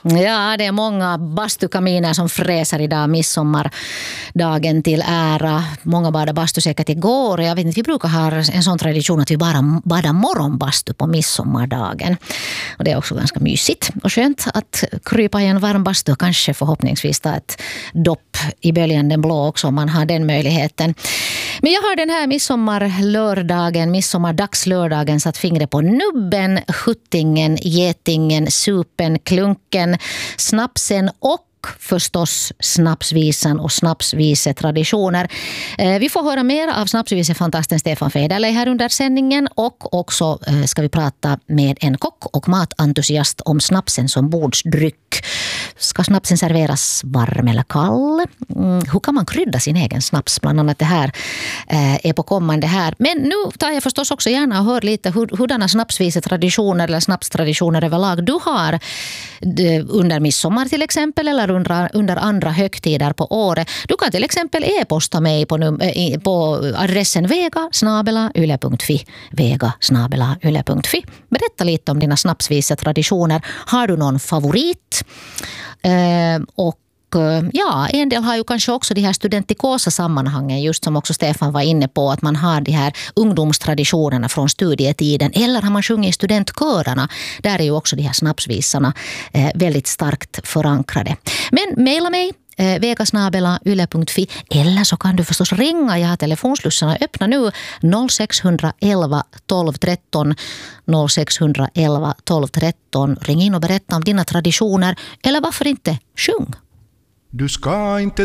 Ja, det är många bastukaminer som fräser idag, midsommardagen till ära. Många badade bastu säkert igår. Jag vet inte, vi brukar ha en sån tradition att vi bara badar morgonbastu på midsommardagen. Och det är också ganska mysigt och skönt att krypa i en varm bastu och kanske förhoppningsvis ta ett dopp i böljan den blå också om man har den möjligheten. Men jag har den här midsommardags-lördagen satt fingret på nubben, huttingen, getingen, supen, klunken, snapsen och förstås snapsvisan och snapsvisetraditioner. Vi får höra mer av snapsvisefantasten Stefan Federley här under sändningen och också ska vi prata med en kock och matentusiast om snapsen som bordsdryck. Ska snapsen serveras varm eller kall? Hur kan man krydda sin egen snaps? Bland annat det här är på kommande här. Men nu tar jag förstås också gärna och hör lite hurdana snapsvisetraditioner eller snapstraditioner överlag du har under midsommar till exempel eller under andra högtider på året. Du kan till exempel e-posta mig på adressen vega@yle.fi. vega@yle.fi. Berätta lite om dina snapsvisetraditioner. Har du någon favorit? Och ja, en del har ju kanske också de här studentikosa sammanhangen, just som också Stefan var inne på, att man har de här ungdomstraditionerna från studietiden, eller har man sjungit i studentkörarna, där är ju också de här snapsvisarna väldigt starkt förankrade. Men mejla mig vega@yle.fi eller så kan du förstås ringa. Jag har telefonslussarna öppna nu 0611 12 13 0611 12 13. Ring in och berätta om dina traditioner eller varför inte sjung. Du ska inte